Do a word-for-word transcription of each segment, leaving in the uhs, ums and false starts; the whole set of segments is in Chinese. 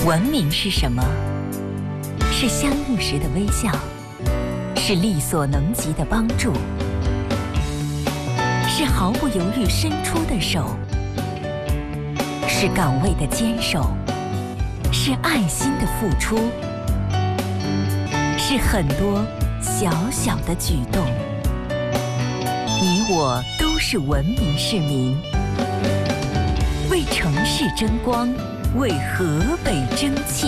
文明是什么？是相遇时的微笑，是力所能及的帮助，是毫不犹豫伸出的手，是岗位的坚守，是爱心的付出，是很多小小的举动。你我都是文明市民，为城市争光，为河北争气。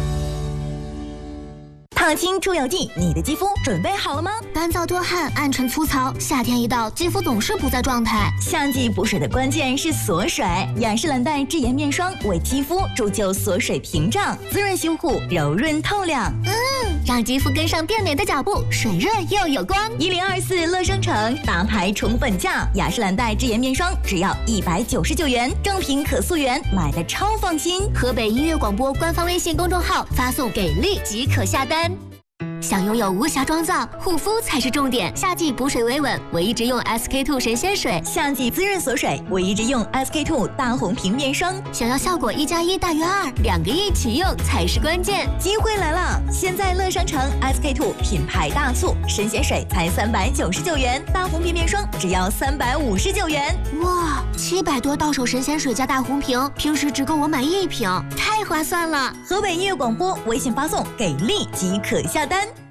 烫青出油剂，你的肌肤准备好了吗？ 干燥多汗、暗沉粗糙，夏天一到，肌肤总是不在状态。 夏季补水的关键是锁水，雅诗兰黛智颜面霜为肌肤铸就锁水屏障，滋润修护，柔润透亮。 嗯，让肌肤跟上变美的脚步，水润又有光。 一零二四乐商城大牌宠粉价，雅诗兰黛智颜面霜只要一百九十九元，正品可溯源，买的超放心。 河北音乐广播官方微信公众号发送给力即可下单。想拥有无瑕妆造，护肤才是重点。夏季补水维稳，我一直用 S K two 神仙水； 夏季滋润锁水，我一直用 S K two 大红瓶面霜。 想要效果一加一大于二，两个一起用才是关键。 机会来了！现在乐商城 S K two 品牌大促，神仙水才三百九十九元，大红瓶面霜只要三百五十九元。 哇，七百多到手神仙水加大红瓶，平时只够我买一瓶，太划算了！ 河北音乐广播微信发送给力即可下单。